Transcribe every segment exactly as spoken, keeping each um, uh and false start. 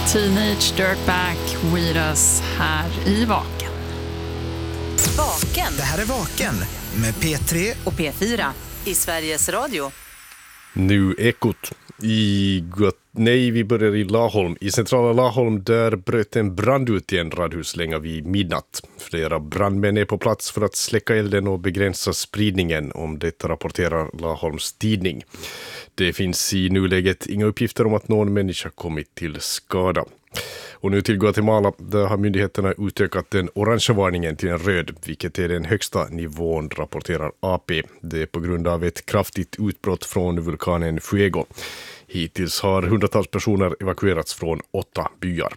Teenage Dirtbag with us här i Vaken. Vaken. Det här är Vaken med P tre och P fyra i Sveriges Radio. Nu Ekot. I Gott... Nej, vi börjar i Laholm. I centrala Laholm där bröt en brand ut i en radhuslänga vid midnatt. Flera brandmän är på plats för att släcka elden och begränsa spridningen, om det rapporterar Laholms tidning. Det finns i nuläget inga uppgifter om att någon människa kommit till skada. Och nu till Guatemala, där har myndigheterna utökat den orangea varningen till en röd, vilket är den högsta nivån, rapporterar A P. Det är på grund av ett kraftigt utbrott från vulkanen Fuego. Hittills har hundratals personer evakuerats från åtta byar.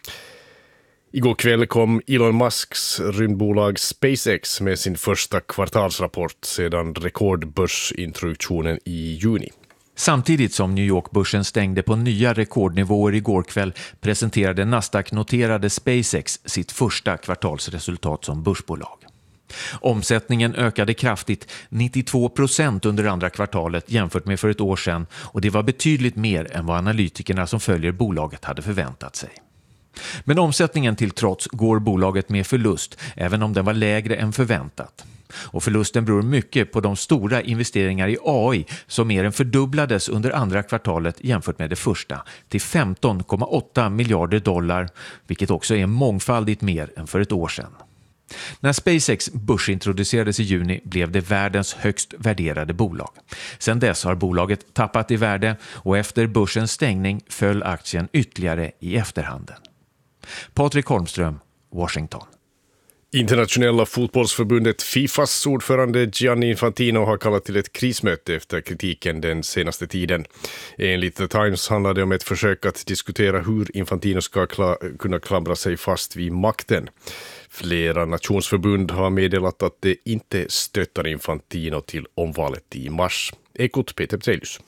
Igår kväll kom Elon Musks rymdbolag SpaceX med sin första kvartalsrapport sedan rekordbörsintroduktionen i juni. Samtidigt som New York-börsen stängde på nya rekordnivåer igår kväll presenterade Nasdaq-noterade SpaceX sitt första kvartalsresultat som börsbolag. Omsättningen ökade kraftigt, nittiotvå procent under andra kvartalet jämfört med för ett år sedan, och det var betydligt mer än vad analytikerna som följer bolaget hade förväntat sig. Men omsättningen till trots går bolaget med förlust, även om den var lägre än förväntat. Och förlusten beror mycket på de stora investeringar i A I som mer än fördubblades under andra kvartalet jämfört med det första, till femton komma åtta miljarder dollar, vilket också är mångfaldigt mer än för ett år sedan. När SpaceX börsintroducerades i juni blev det världens högst värderade bolag. Sedan dess har bolaget tappat i värde, och efter börsens stängning föll aktien ytterligare i efterhanden. Patrik Holmström, Washington. Internationella fotbollsförbundet Fifas ordförande Gianni Infantino har kallat till ett krismöte efter kritiken den senaste tiden. Enligt The Times handlar det om ett försök att diskutera hur Infantino ska kla- kunna klamra sig fast vid makten. Flera nationsförbund har meddelat att det inte stöttar Infantino till omvalet i mars. Ekot Peter Ptelius.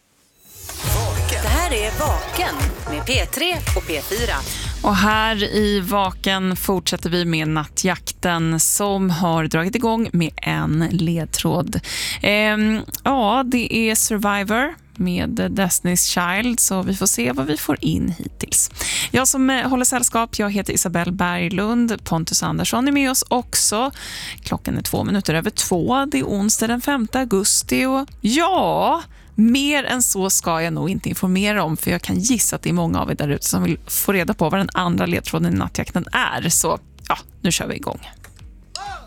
Det här är Vaken med P tre och P fyra. Och här i Vaken fortsätter vi med nattjakten som har dragit igång med en ledtråd. Ehm, ja, det är Survivor med Destiny's Child, så vi får se vad vi får in hittills. Jag som håller sällskap, jag heter Isabelle Berglund. Pontus Andersson är med oss också. Klockan är två minuter över två. Det är onsdag den femte augusti och ja... mer än så ska jag nog inte informera om, för jag kan gissa att det är många av er där ute som vill få reda på vad den andra ledtråden i nattjakten är. Så ja, nu kör vi igång.